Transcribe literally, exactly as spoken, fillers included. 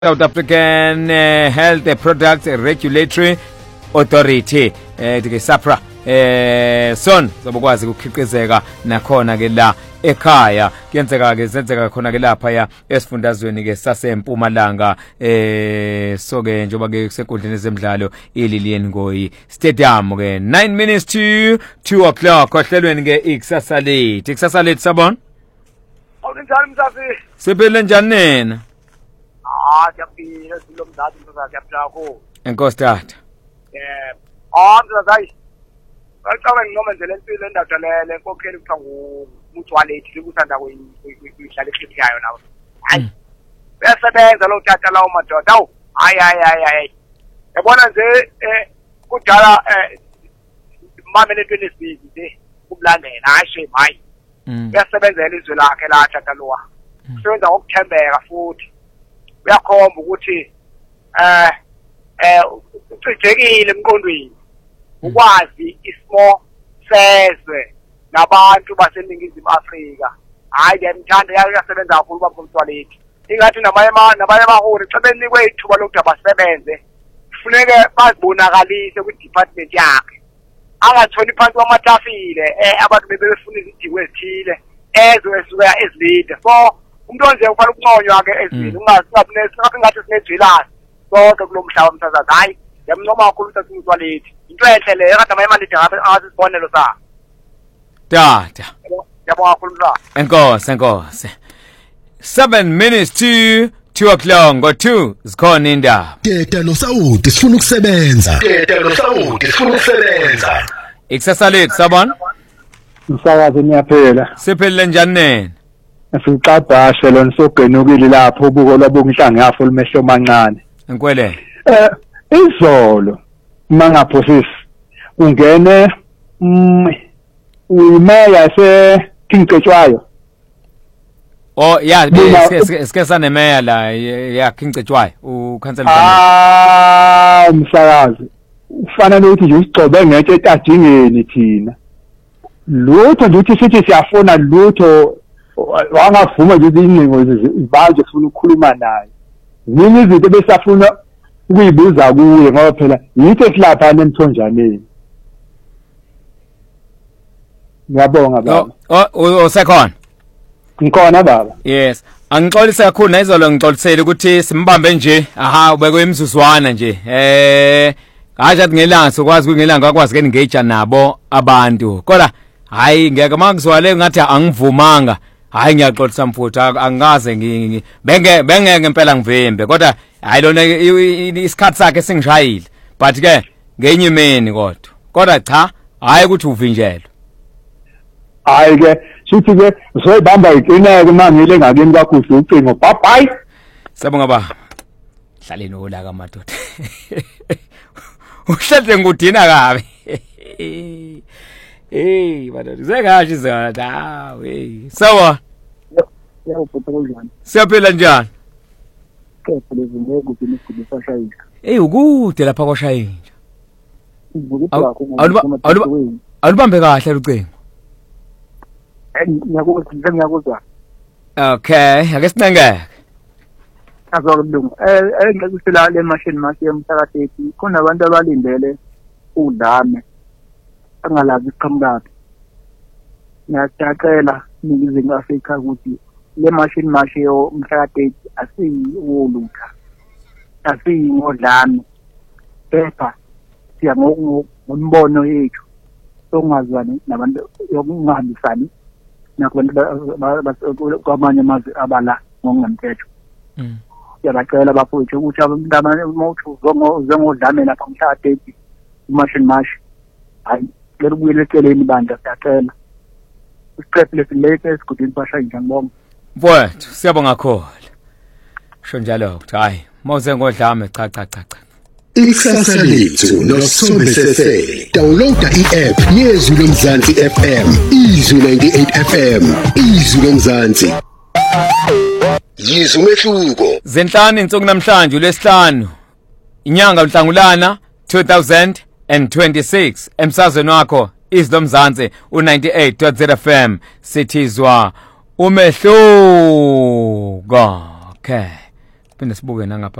South African uh, Health Products Regulatory Authority eh ke SAPRA eh son zobukwazi ukukhiqizeka nakhona ke la ekhaya kuyenzeka ke zenzeka khona ke lapha ya esifundazweni ke saseMpumalanga eh so ke njoba ke kusenkundleni zemidlalo iLillian Ngoyi Stadium ke nine minutes to two o'clock ohlelweni ke ikusasa late ikusasa late sabon awunjani msafi siphele njani nina ah siyaphila silo mdadi msafi siyaphila ko enkosi tata eh ah msafi Ngicabanga noma nje lempilo endajalele enkokheli kuthiwa ngumuthwalethi likusanda kuyihlala ekhiphayo nawo hayi uyasebenza lo tata lawo madoda awu hayi hayi hayi yabona nje eh kudala eh mama letweni esibili nje kumlandela hayi shame hayi uyasebenzela izwe lakhe la tata lowa usebenza ngokuthembeka futhi uyakhomba ukuthi eh eh ucijekile emqondweni ukwazi isimo sezwe nabantu baseningizimu Afrika hayi ngiyamthanda yasebenza kakhulu baba umntwalethi ingathi nabayema nabayemahuri xebeni kwethuba lokuthi abasebenze kufuneke bazibonakalise ku department yakhe angathoni phansi kwamatafile eh abantu bebefuna izidingo ezithile ezo esuka ezilide so umuntu onje ufana ukunconywa ke ezini ungasingathi ngathi sinejilasi sonke kulomhlaba mthazazi hayi yamnoma kakhulu ukuthi umntwalethi into enhle leyo kade mayimali ngabe asisibonelo sa tata yabonga kakhulu la enkosi enkosi seven minutes to two o'clock ngo two zikhona indaba Teta noSawuti sifuna ukusebenza Teta noSawuti sifuna ukusebenza ikusasa lethu sabona Umsakazi niyaphela siphelele njani nene Siqabhashe lo nisogenukile lapho ubuko lwabungihlanga yafo limehlo mancane enkwele eh izolo mangaphosisi ungene umeya se Kingcetshwayo oh yeah sike sanemeya la ya Kingcetshwayo ukhansela ah umsakazi ufanele ukuthi nje usigcobe ngetshe etadingeni thina lutho nje uthi sithi siyafuna lutho wangavuma nje izincingo ibanjwe ufuna ukukhuluma naye nini izinto besafuna ukuyibuza kuye ngoba phela yithe silapha emthonjaneni ngiyabonga baba oh usekhona ngikhona baba yes angixolisa kakhulu nayizolo ngixolisela ukuthi simbambe nje aha ubekwe imzuzwana nje eh haja ngelanga sokwazi kungelanga akwazi ke engage nabo abantu kodwa hayi ngeke makuzwale ngathi angivumanga hayi ngiyaxolisa mfuthu angaze ngi benge benge ngempela ngivimbe kodwa hayi lona isikhathi sakhe singishayile but ke ngenye imini kodwa kodwa cha hayi ukuthi uvinjelo hayi ke sithi ke usoyibamba iqineke mangile ngakini kwakuhle ucingo bye bye sabonga ba hlaleni olaka madoda uhlale ngudina kabi hey madoda zekashi zona hawu hey sawa yawubhuta kanjani siyaphila njani kepha lezindleko kunisikude sashayina hey ukude lapha kwashayina alubambe kahle ucingo ngiyakuzwa ngiyakuzwa okay ake sinengeke azolungu eh engikushila le machine machine yomsakathi khona abantu abalindele udlame angalazi iqhamukapi ngiyacela ningizini Afrika ukuthi le machine machine yomsakathi asiyiwolutha asiyingodlame kepha siya ngombono yethu songazwani nabantu yokungahambisani nakubantu kwamanye amazwe abala ngokungemthetho mm yabacela bafowethu ukuthi abantwana mawuthi uzongodlame lapha umsakathi imachine machine hayi lelo buyele eceleni bandla siyacela isiqephu lesileke esigudini bashaya ngiyabonga mfowethu siyabonga kakhulu sho njalo ukuthi hayi mawuze ngodlame cha cha cha cha Ikusasa lethu noSombesese downloada i-app yezwi lomzansi F M izwi ninety-eight F M izwi lomzansi yizwe umehluko zenhlanu insuku namhlanje lesihlanu inyanga uNhlangulana two thousand twenty-six emsazweni wakho izwi lomzansi u ninety-eight point zero F M sithizwa umehluko okay phinde sibuke nangapha